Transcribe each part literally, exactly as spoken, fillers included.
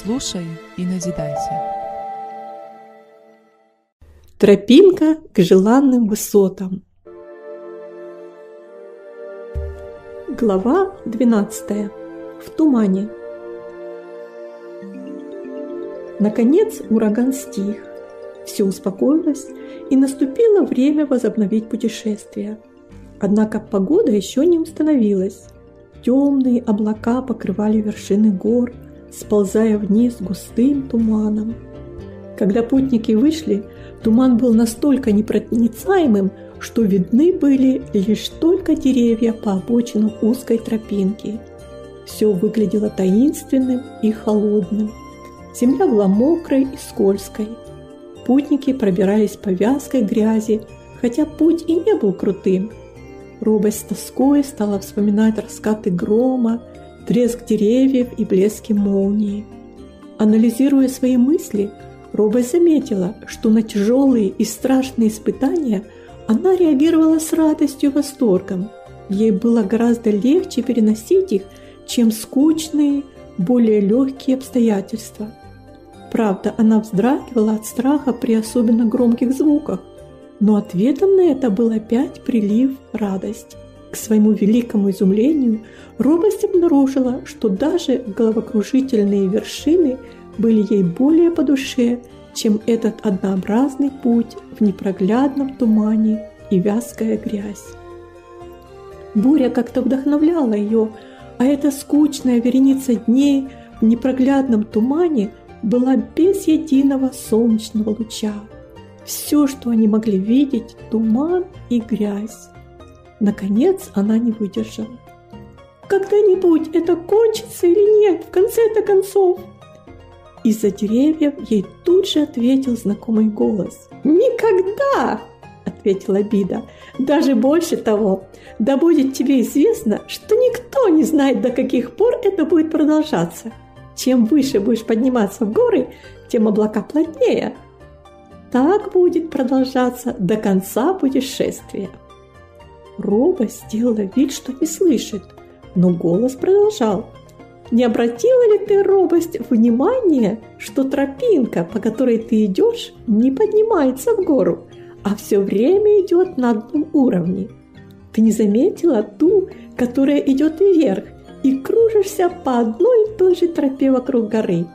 Слушай и назидайся. Тропинка к желанным высотам. Глава двенадцатая. В тумане. Наконец ураган стих, все успокоилось, и наступило время возобновить путешествие. Однако погода еще не установилась. Темные облака покрывали вершины гор, сползая вниз густым туманом. Когда путники вышли, туман был настолько непроницаемым, что видны были лишь только деревья по обочинам узкой тропинки. Все выглядело таинственным и холодным. Земля была мокрой и скользкой. Путники пробирались по вязкой грязи, хотя путь и не был крутым. Робость с тоской стала вспоминать раскаты грома, треск деревьев и блески молнии. Анализируя свои мысли, Робость заметила, что на тяжелые и страшные испытания она реагировала с радостью и восторгом. Ей было гораздо легче переносить их, чем скучные, более легкие обстоятельства. Правда, она вздрагивала от страха при особенно громких звуках, но ответом на это был опять прилив радости. К своему великому изумлению, Робость обнаружила, что даже головокружительные вершины были ей более по душе, чем этот однообразный путь в непроглядном тумане и вязкая грязь. Буря как-то вдохновляла ее, а эта скучная вереница дней в непроглядном тумане была без единого солнечного луча. Все, что они могли видеть, туман и грязь. Наконец она не выдержала. «Когда-нибудь это кончится или нет, в конце-то концов?» Из-за деревьев ей тут же ответил знакомый голос. «Никогда!» – ответила Бида. «Даже больше того, да будет тебе известно, что никто не знает, до каких пор это будет продолжаться. Чем выше будешь подниматься в горы, тем облака плотнее. Так будет продолжаться до конца путешествия». Робость сделала вид, что не слышит, но голос продолжал. «Не обратила ли ты, Робость, внимание, что тропинка, по которой ты идешь, не поднимается в гору, а все время идет на одном уровне? Ты не заметила ту, которая идет вверх, и кружишься по одной и той же тропе вокруг горы?»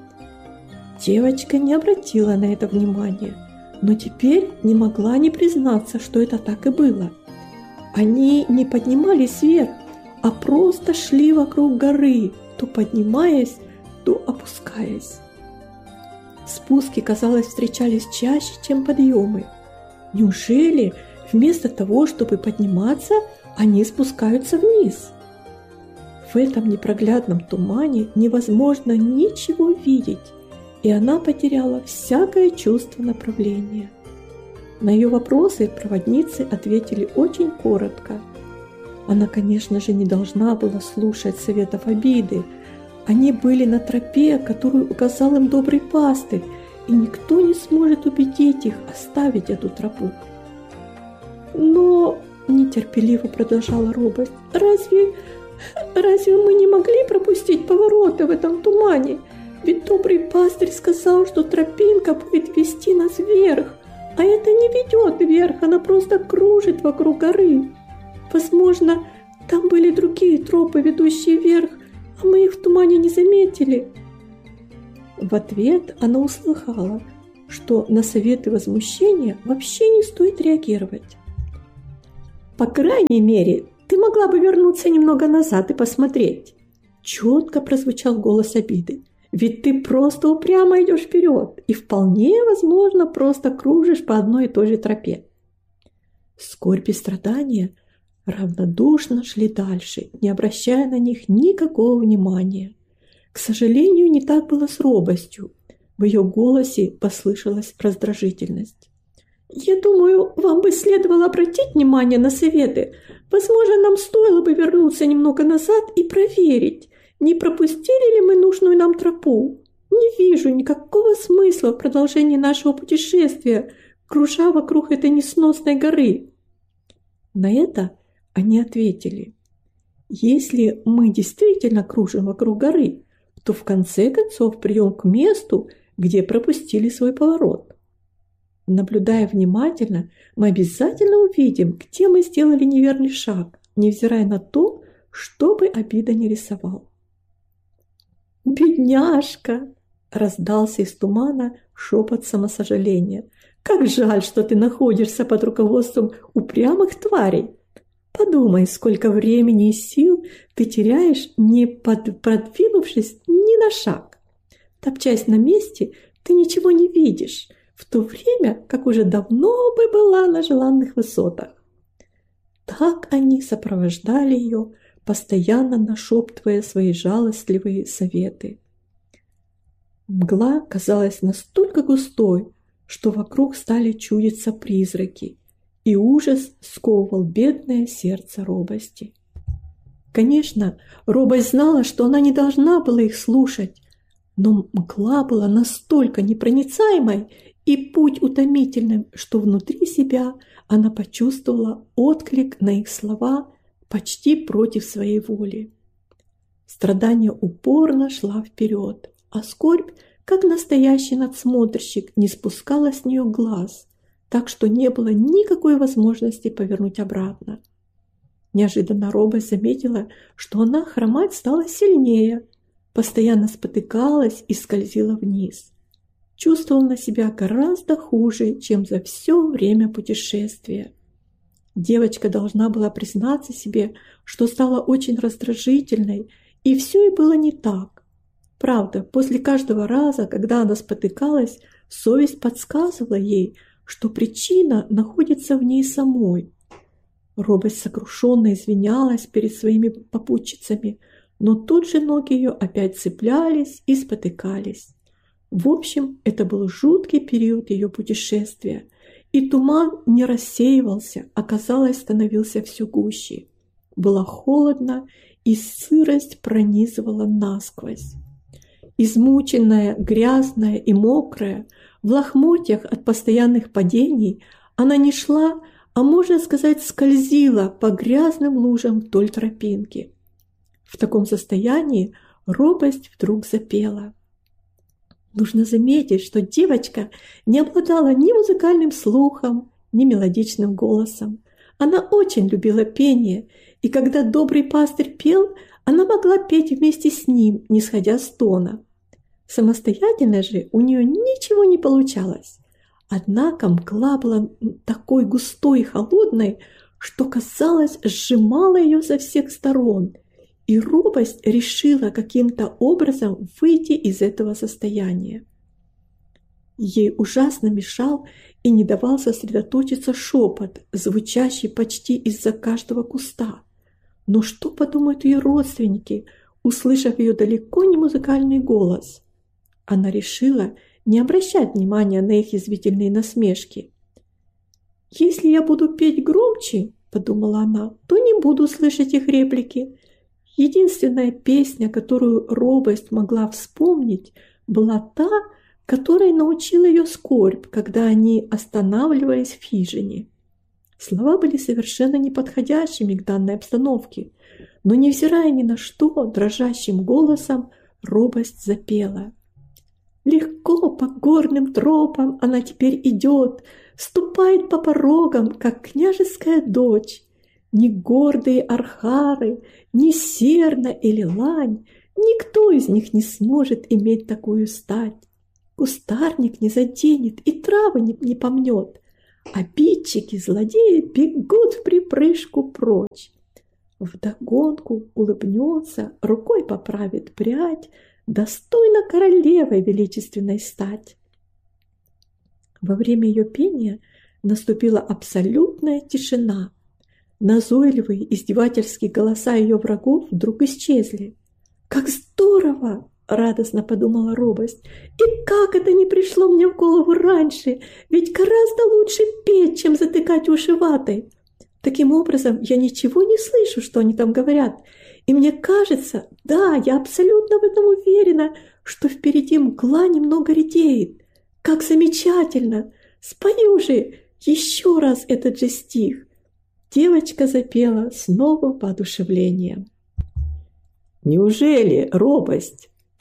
Девочка не обратила на это внимания, но теперь не могла не признаться, что это так и было. Они не поднимались вверх, а просто шли вокруг горы, то поднимаясь, то опускаясь. Спуски, казалось, встречались чаще, чем подъемы. Неужели вместо того, чтобы подниматься, они спускаются вниз? В этом непроглядном тумане невозможно ничего видеть, и она потеряла всякое чувство направления. На ее вопросы проводницы ответили очень коротко. Она, конечно же, не должна была слушать советов Обиды. Они были на тропе, которую указал им добрый пастырь, и никто не сможет убедить их оставить эту тропу. «Но, — нетерпеливо продолжала Робость, — разве, разве мы не могли пропустить повороты в этом тумане? Ведь добрый пастырь сказал, что тропинка будет вести нас вверх, а это не ведет вверх, она просто кружит вокруг горы. Возможно, там были другие тропы, ведущие вверх, а мы их в тумане не заметили». В ответ она услыхала, что на советы возмущения вообще не стоит реагировать. «По крайней мере, ты могла бы вернуться немного назад и посмотреть», – четко прозвучал голос Обиды. «Ведь ты просто упрямо идешь вперед и вполне возможно просто кружишь по одной и той же тропе». Скорбь и страдания равнодушно шли дальше, не обращая на них никакого внимания. К сожалению, не так было с Робостью. В ее голосе послышалась раздражительность. «Я думаю, вам бы следовало обратить внимание на советы. Возможно, нам стоило бы вернуться немного назад и проверить, не пропустили ли мы нужную нам тропу. Не вижу никакого смысла в продолжении нашего путешествия, кружа вокруг этой несносной горы». На это они ответили: «Если мы действительно кружим вокруг горы, то в конце концов придем к месту, где пропустили свой поворот. Наблюдая внимательно, мы обязательно увидим, где мы сделали неверный шаг, невзирая на то, что бы обида ни рисовал. «Бедняжка!» – раздался из тумана шепот самосожаления. «Как жаль, что ты находишься под руководством упрямых тварей! Подумай, сколько времени и сил ты теряешь, не под... продвинувшись ни на шаг. Топчась на месте, ты ничего не видишь, в то время как уже давно бы была на желанных высотах». Так они сопровождали ее, постоянно нашептывая свои жалостливые советы. Мгла казалась настолько густой, что вокруг стали чудиться призраки, и ужас сковывал бедное сердце Робости. Конечно, Робость знала, что она не должна была их слушать, но мгла была настолько непроницаемой и путь утомительным, что внутри себя она почувствовала отклик на их слова почти против своей воли. Страдание упорно шла вперед, а скорбь, как настоящий надсмотрщик, не спускала с нее глаз, так что не было никакой возможности повернуть обратно. Неожиданно Робость заметила, что она хромать стала сильнее, постоянно спотыкалась и скользила вниз. Чувствовала на себя гораздо хуже, чем за все время путешествия. Девочка должна была признаться себе, что стала очень раздражительной, и все и было не так. Правда, после каждого раза, когда она спотыкалась, совесть подсказывала ей, что причина находится в ней самой. Робость сокрушенно извинялась перед своими попутчицами, но тут же ноги ее опять цеплялись и спотыкались. В общем, это был жуткий период ее путешествия, и туман не рассеивался, а, казалось, становился все гуще. Было холодно, и сырость пронизывала насквозь. Измученная, грязная и мокрая, в лохмотьях от постоянных падений, она не шла, а, можно сказать, скользила по грязным лужам вдоль тропинки. В таком состоянии Робость вдруг запела. Нужно заметить, что девочка не обладала ни музыкальным слухом, ни мелодичным голосом. Она очень любила пение, и когда добрый пастырь пел, она могла петь вместе с ним, не сходя с тона. Самостоятельно же у нее ничего не получалось. Однако мгла была такой густой и холодной, что, казалось, сжимала ее со всех сторон, и Робость решила каким-то образом выйти из этого состояния. Ей ужасно мешал и не давал сосредоточиться шепот, звучащий почти из-за каждого куста. Но что подумают ее родственники, услышав ее далеко не музыкальный голос? Она решила не обращать внимания на их язвительные насмешки. «Если я буду петь громче, — подумала она, — то не буду слышать их реплики». Единственная песня, которую Робость могла вспомнить, была та, которой научила ее скорбь, когда они останавливались в хижине. Слова были совершенно неподходящими к данной обстановке, но, невзирая ни на что, дрожащим голосом Робость запела. «Легко по горным тропам она теперь идет, ступает по порогам, как княжеская дочь. Ни гордые архары, ни серна или лань, никто из них не сможет иметь такую стать. Кустарник не заденет и травы не, не помнет. Обидчики, злодеи бегут в припрыжку прочь. Вдогонку улыбнется, рукой поправит прядь, достойно королевой величественной стать». Во время ее пения наступила абсолютная тишина. Назойливые издевательские голоса ее врагов вдруг исчезли. «Как здорово!» – радостно подумала Робость. «И как это не пришло мне в голову раньше? Ведь гораздо лучше петь, чем затыкать уши ватой. Таким образом, я ничего не слышу, что они там говорят. И мне кажется, да, я абсолютно в этом уверена, что впереди мгла немного редеет. Как замечательно! Спою же еще раз этот же стих!» Девочка запела с новым воодушевлением. «Неужели, Робость?» –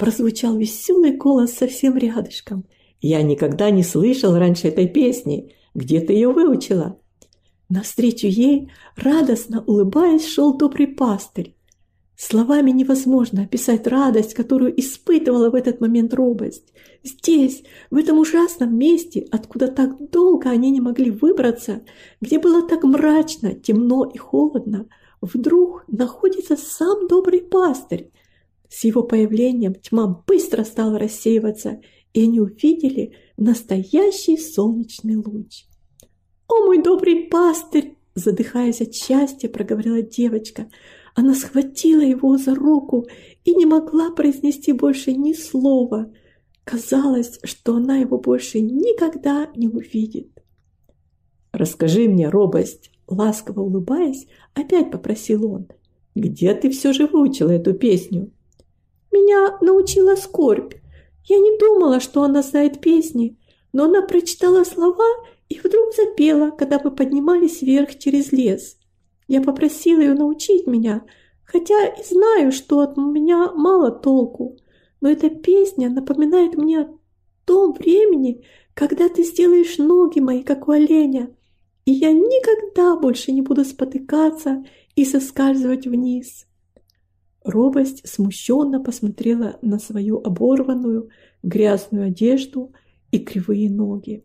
прозвучал веселый голос совсем рядышком. «Я никогда не слышал раньше этой песни. Где ты ее выучила?» Навстречу ей, радостно улыбаясь, шел добрый пастырь. Словами невозможно описать радость, которую испытывала в этот момент робость. Здесь, в этом ужасном месте, откуда так долго они не могли выбраться, где было так мрачно, темно и холодно, вдруг находится сам добрый пастырь. С его появлением тьма быстро стала рассеиваться, и они увидели настоящий солнечный луч. «О, мой добрый пастырь!» – задыхаясь от счастья, проговорила девочка. Она схватила его за руку и не могла произнести больше ни слова. Казалось, что она его больше никогда не увидит. «Расскажи мне, робость!» – ласково улыбаясь, опять попросил он. «Где ты все же выучила эту песню?» «Меня научила скорбь. Я не думала, что она знает песни, но она прочитала слова и вдруг запела, когда мы поднимались вверх через лес. Я попросила ее научить меня, хотя и знаю, что от меня мало толку, но эта песня напоминает мне о том времени, когда ты сделаешь ноги мои, как у оленя, и я никогда больше не буду спотыкаться и соскальзывать вниз». Робость смущенно посмотрела на свою оборванную, грязную одежду и кривые ноги.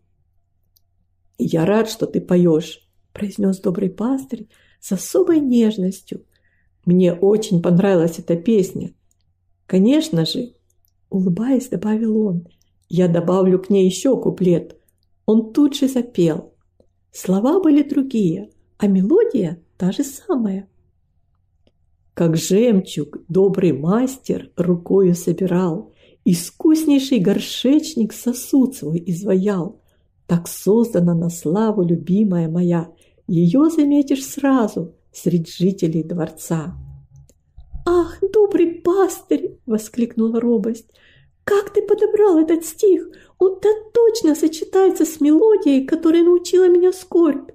«Я рад, что ты поешь», – произнес добрый пастырь с особой нежностью. «Мне очень понравилась эта песня. Конечно же», – улыбаясь, добавил он, – «я добавлю к ней еще куплет». Он тут же запел. Слова были другие, а мелодия та же самая. «Как жемчуг добрый мастер рукою собирал, искуснейший горшечник сосуд свой изваял. Так создана на славу любимая моя, ее заметишь сразу среди жителей дворца». «Ах, добрый пастырь!» – воскликнула робость. «Как ты подобрал этот стих? Он-то точно сочетается с мелодией, которой научила меня скорбь».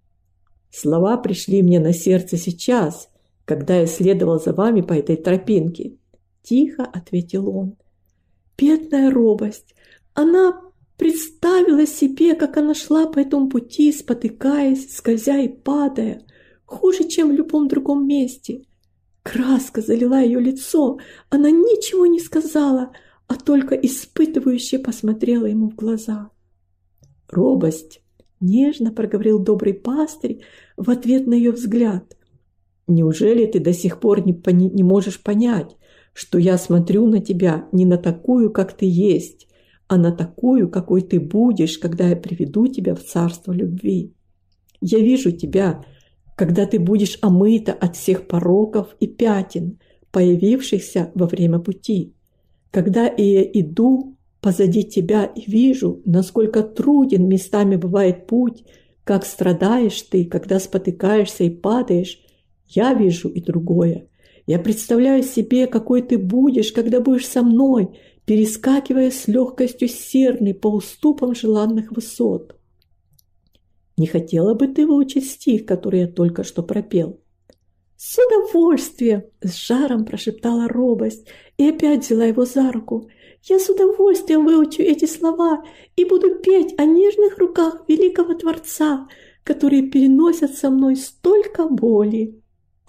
«Слова пришли мне на сердце сейчас, когда я следовал за вами по этой тропинке», – тихо ответил он. Бедная робость! Она представила себе, как она шла по этому пути, спотыкаясь, скользя и падая, хуже, чем в любом другом месте. Краска залила ее лицо, она ничего не сказала, а только испытывающе посмотрела ему в глаза. «Робость!» – нежно проговорил добрый пастырь в ответ на ее взгляд. «Неужели ты до сих пор не, пони- не можешь понять, что я смотрю на тебя не на такую, как ты есть, а на такую, какой ты будешь, когда я приведу тебя в царство любви? Я вижу тебя, когда ты будешь омыта от всех пороков и пятен, появившихся во время пути. Когда я иду позади тебя и вижу, насколько труден местами бывает путь, как страдаешь ты, когда спотыкаешься и падаешь, я вижу и другое. Я представляю себе, какой ты будешь, когда будешь со мной, перескакивая с легкостью серной по уступам желанных высот. Не хотела бы ты выучить стих, который я только что пропел?» «С удовольствием!» – с жаром прошептала робость и опять взяла его за руку. «Я с удовольствием выучу эти слова и буду петь о нежных руках великого Творца, которые переносят со мной столько боли».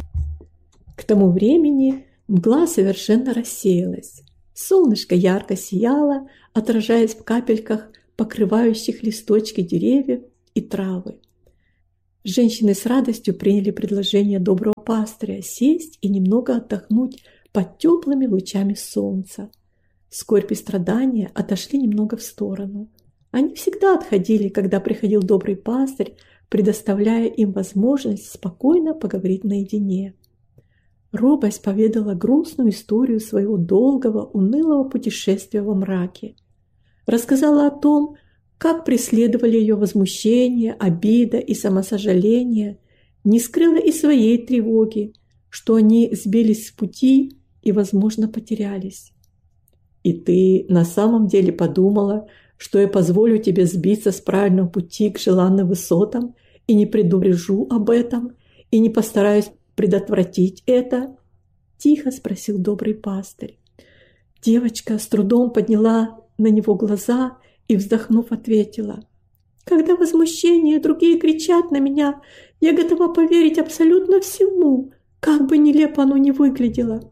К тому времени мгла совершенно рассеялась. Солнышко ярко сияло, отражаясь в капельках, покрывающих листочки деревьев и травы. Женщины с радостью приняли предложение доброго пастыря сесть и немного отдохнуть под теплыми лучами солнца. Скорбь и страдания отошли немного в сторону. Они всегда отходили, когда приходил добрый пастырь, предоставляя им возможность спокойно поговорить наедине. Робость поведала грустную историю своего долгого, унылого путешествия во мраке. Рассказала о том, как преследовали ее возмущение, обида и самосожаление, не скрыла и своей тревоги, что они сбились с пути и, возможно, потерялись. «И ты на самом деле подумала, что я позволю тебе сбиться с правильного пути к желанным высотам и не предупрежу об этом, и не постараюсь предотвратить это?» – тихо спросил добрый пастырь. Девочка с трудом подняла на него глаза и, вздохнув, ответила: «Когда возмущение другие кричат на меня, я готова поверить абсолютно всему, как бы нелепо оно ни выглядело».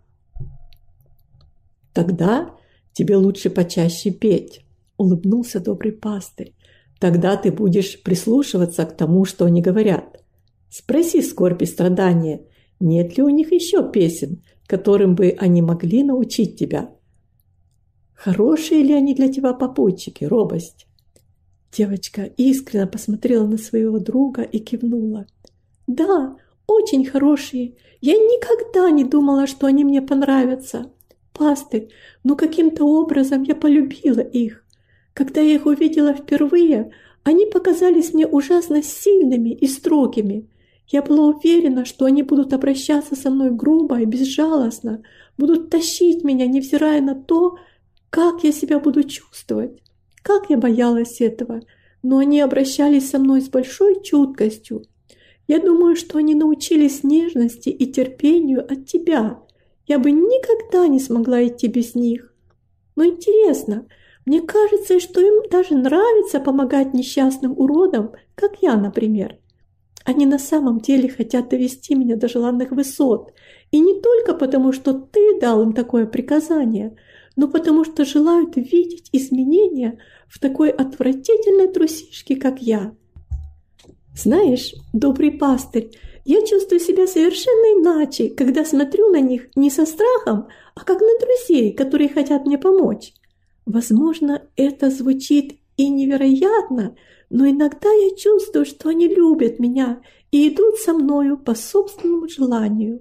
«Тогда тебе лучше почаще петь», — улыбнулся добрый пастырь. «Тогда ты будешь прислушиваться к тому, что они говорят. Спроси скорбь и страдания, нет ли у них еще песен, которым бы они могли научить тебя. Хорошие ли они для тебя попутчики, робость?» Девочка искренне посмотрела на своего друга и кивнула. «Да, очень хорошие. Я никогда не думала, что они мне понравятся. Пастырь, но каким-то образом я полюбила их. Когда я их увидела впервые, они показались мне ужасно сильными и строгими. Я была уверена, что они будут обращаться со мной грубо и безжалостно, будут тащить меня, невзирая на то, как я себя буду чувствовать. Как я боялась этого, но они обращались со мной с большой чуткостью. Я думаю, что они научились нежности и терпению от тебя. Я бы никогда не смогла идти без них. Но интересно, мне кажется, что им даже нравится помогать несчастным уродам, как я, например. Они на самом деле хотят довести меня до желанных высот. И не только потому, что ты дал им такое приказание, но потому что желают видеть изменения в такой отвратительной трусишке, как я. Знаешь, добрый пастырь, я чувствую себя совершенно иначе, когда смотрю на них не со страхом, а как на друзей, которые хотят мне помочь. Возможно, это звучит и невероятно, но иногда я чувствую, что они любят меня и идут со мною по собственному желанию».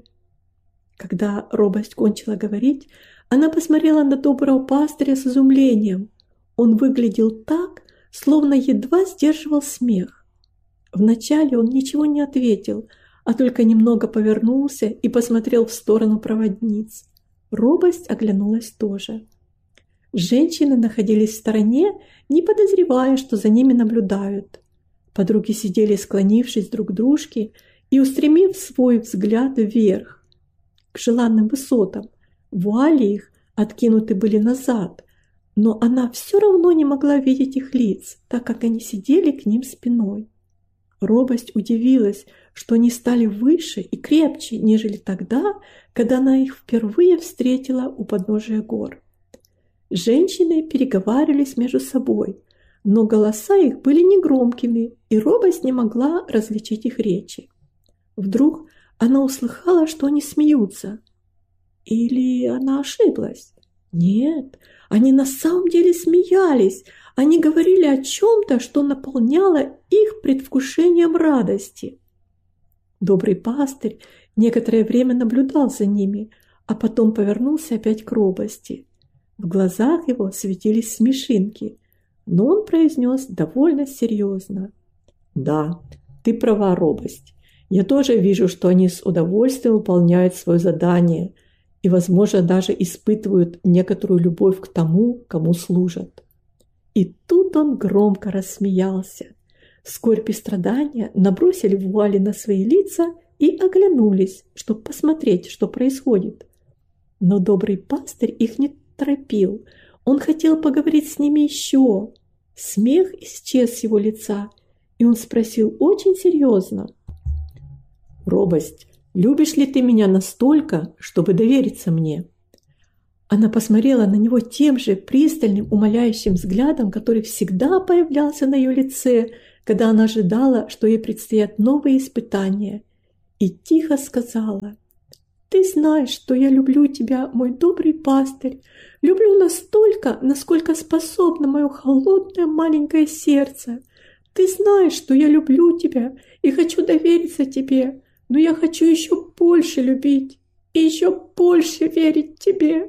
Когда робость кончила говорить, она посмотрела на доброго пастыря с изумлением. Он выглядел так, словно едва сдерживал смех. Вначале он ничего не ответил, а только немного повернулся и посмотрел в сторону проводниц. Робость оглянулась тоже. Женщины находились в стороне, не подозревая, что за ними наблюдают. Подруги сидели, склонившись друг к дружке и устремив свой взгляд вверх, к желанным высотам. Вуали их откинуты были назад, но она все равно не могла видеть их лиц, так как они сидели к ним спиной. Робость удивилась, что они стали выше и крепче, нежели тогда, когда она их впервые встретила у подножия гор. Женщины переговаривались между собой, но голоса их были негромкими, и робость не могла различить их речи. Вдруг она услыхала, что они смеются. Или она ошиблась? Нет, они на самом деле смеялись. Они говорили о чем-то, что наполняло их предвкушением радости. Добрый пастырь некоторое время наблюдал за ними, а потом повернулся опять к робости. В глазах его светились смешинки, но он произнес довольно серьезно: «Да, ты права, робость. Я тоже вижу, что они с удовольствием выполняют свое задание и, возможно, даже испытывают некоторую любовь к тому, кому служат». И тут он громко рассмеялся. Скорбь и страдания набросили вуали на свои лица и оглянулись, чтобы посмотреть, что происходит. Но добрый пастырь их не торопил. Он хотел поговорить с ними еще. Смех исчез с его лица, и он спросил очень серьезно: «Робость, любишь ли ты меня настолько, чтобы довериться мне?» Она посмотрела на него тем же пристальным, умоляющим взглядом, который всегда появлялся на ее лице, когда она ожидала, что ей предстоят новые испытания, и тихо сказала: «Ты знаешь, что я люблю тебя, мой добрый пастырь, люблю настолько, насколько способно мое холодное маленькое сердце. Ты знаешь, что я люблю тебя и хочу довериться тебе, но я хочу еще больше любить и еще больше верить тебе».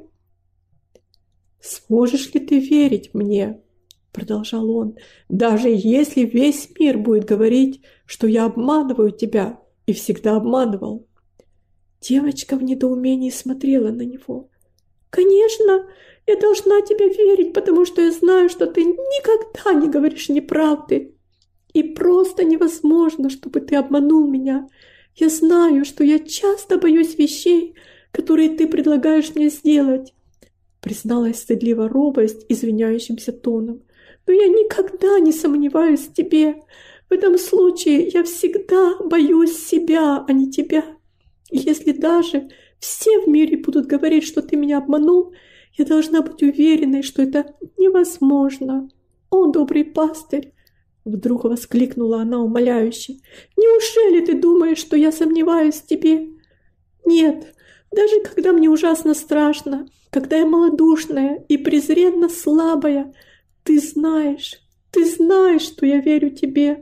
«Сможешь ли ты верить мне?» — продолжал он. «Даже если весь мир будет говорить, что я обманываю тебя и всегда обманывал». Девочка в недоумении смотрела на него. «Конечно, я должна тебе верить, потому что я знаю, что ты никогда не говоришь неправды. И просто невозможно, чтобы ты обманул меня. Я знаю, что я часто боюсь вещей, которые ты предлагаешь мне сделать. призналась стыдливо робость извиняющимся тоном. «Но я никогда не сомневаюсь в тебе. В этом случае я всегда боюсь себя, а не тебя. И если даже все в мире будут говорить, что ты меня обманул, я должна быть уверенной, что это невозможно. О, добрый пастырь!» Вдруг воскликнула она умоляюще. «Неужели ты думаешь, что я сомневаюсь в тебе? Нет, даже когда мне ужасно страшно, когда я малодушная и презренно слабая, ты знаешь, ты знаешь, что я верю тебе.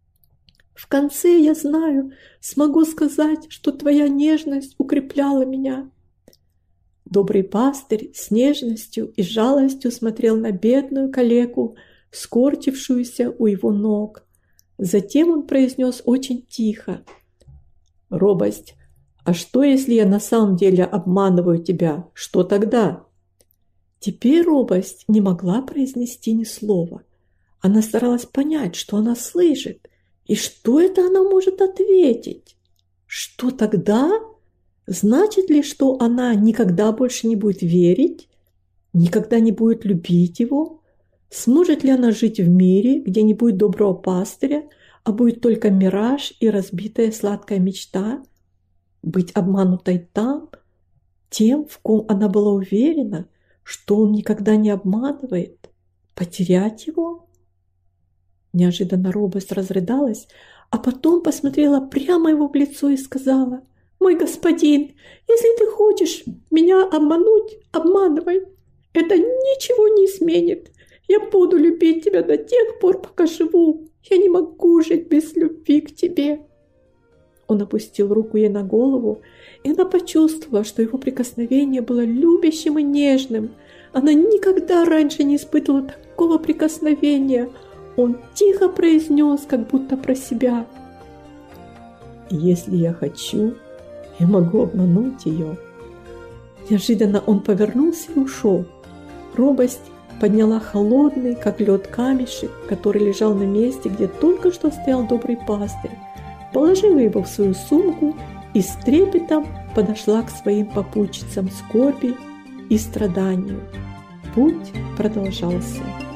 В конце, я знаю, смогу сказать, что твоя нежность укрепляла меня». Добрый пастырь с нежностью и жалостью смотрел на бедную калеку, скорчившуюся у его ног. Затем он произнес очень тихо: «Робость, а что, если я на самом деле обманываю тебя? Что тогда?» Теперь робость не могла произнести ни слова. Она старалась понять, что она слышит, и что это она может ответить. Что тогда? Значит ли, что она никогда больше не будет верить, никогда не будет любить его? Сможет ли она жить в мире, где не будет доброго пастыря, а будет только мираж и разбитая сладкая мечта? Быть обманутой там, тем, в ком она была уверена, что он никогда не обманывает? Потерять его? Неожиданно робость разрыдалась, а потом посмотрела прямо ему в лицо и сказала: «Мой господин, если ты хочешь меня обмануть, обманывай. Это ничего не изменит. Я буду любить тебя до тех пор, пока живу. Я не могу жить без любви к тебе». Он опустил руку ей на голову, и она почувствовала, что его прикосновение было любящим и нежным. Она никогда раньше не испытывала такого прикосновения. Он тихо произнес, как будто про себя: «Если я хочу, я могу обмануть ее». Неожиданно он повернулся и ушел. Робость подняла холодный, как лед, камешек, который лежал на месте, где только что стоял добрый пастырь, положила его в свою сумку и с трепетом подошла к своим попутчицам скорби и страданию. Путь продолжался.